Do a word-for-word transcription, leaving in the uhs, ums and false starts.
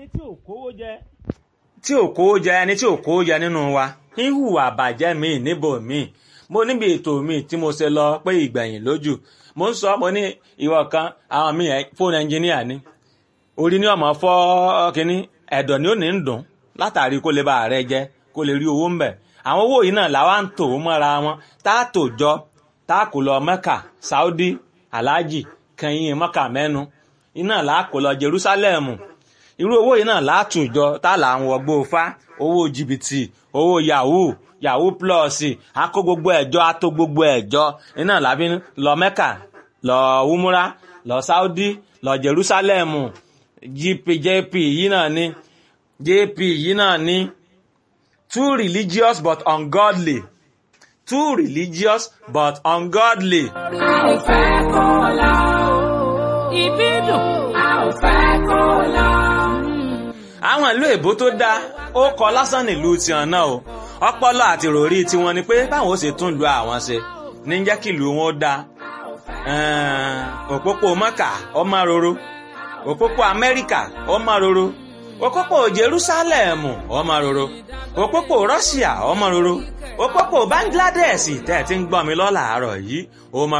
tí ò kówó jẹ tí ò kówó jẹ ẹni tí ò kówó jẹ nínú wa ń hùwà bàjẹ́ míì níbò míì mo níbi ètò mi tí mo ṣe lọ pé ìgbẹ̀yìn lójú mo ń sọ mo ní ìwọ kan àwọn míì fóònù ẹnjìníà ni orí ní ọmọ fọ́ kínní ẹ̀dọ̀ ni ó ní ń dùn látàrí kó lè bá ààrẹ jẹ kó lè rí owó ń bẹ̀ àwọn owó yìí náà làwa ń tò mọ́ra wọn tá a tò jọ tá a kò lọ Mẹ́kà Saudi Alhaji kẹyìn Mẹ́kà mẹ́nu iná là á kò lọ Jerusalem irú owó yìí náà látùjọ tá là ń wọgbó fá owó jìbìtì owó yahoo yahoo plus akó gbogbo ẹjọ ató gbogbo ẹjọ iná làbí lọ Mẹ́kà lọ umura lọ Saudi lọ Jerusalem gp jp yìí náà ni jp yìí náà ni too religious but ungodly too religious but ungodly. a ò fẹ́ kó lọ ibi dùn a ò fẹ́ kó lọ. àwọn ìlú èbó tó dáa ó kọ lásán nílùú tiwọn náà o ọpọlọ àti ròrí tiwọn ni pé báwọn ó ṣe tún lu àwọn ṣe ní jẹ́ kí ìlú wọn ó dáa òpópó Mẹ́kà ọmọ roro òpópó Amẹ́ríkà ọmọ roro òpópó Jerusalem ọmọ roro òpópó Russia ọmọ roro òpópó Bangladesh tẹ́ ẹ ti ń gbọ́ mi lọ́la àárọ̀ yìí ọmọ